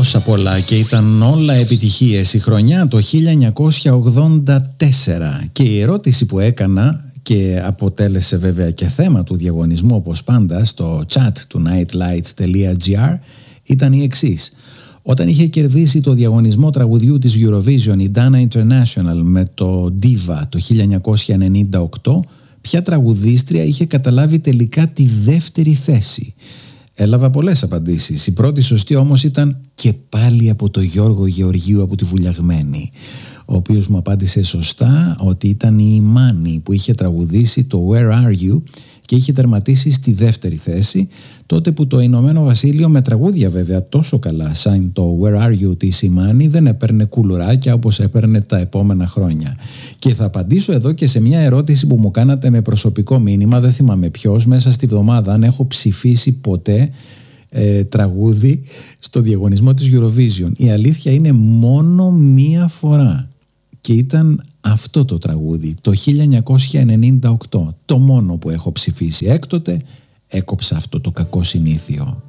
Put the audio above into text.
τόσα πολλά και ήταν όλα επιτυχίες η χρονιά το 1984 και η ερώτηση που έκανα και αποτέλεσε βέβαια και θέμα του διαγωνισμού όπως πάντα στο chat του nightlight.gr ήταν η εξής. Όταν είχε κερδίσει το διαγωνισμό τραγουδιού της Eurovision η Dana International με το Diva το 1998, ποια τραγουδίστρια είχε καταλάβει τελικά τη δεύτερη θέση? Έλαβα πολλές απαντήσεις. Η πρώτη σωστή όμως ήταν και πάλι από το Γιώργο Γεωργίου από τη Βουλιαγμένη, ο οποίος μου απάντησε σωστά ότι ήταν η Imani που είχε τραγουδήσει το Where Are You και είχε τερματίσει στη δεύτερη θέση, τότε που το Ηνωμένο Βασίλειο με τραγούδια βέβαια τόσο καλά σαν το Where Are You της Imani δεν έπαιρνε κουλουράκια όπως έπαιρνε τα επόμενα χρόνια. Και θα απαντήσω εδώ και σε μια ερώτηση που μου κάνατε με προσωπικό μήνυμα, δεν θυμάμαι ποιος, μέσα στη βδομάδα αν έχω ψηφίσει ποτέ τραγούδι στο διαγωνισμό της Eurovision. Η αλήθεια είναι μόνο μία φορά και ήταν αυτό το τραγούδι το 1998, το μόνο που έχω ψηφίσει. Έκτοτε έκοψα αυτό το κακό συνήθειο.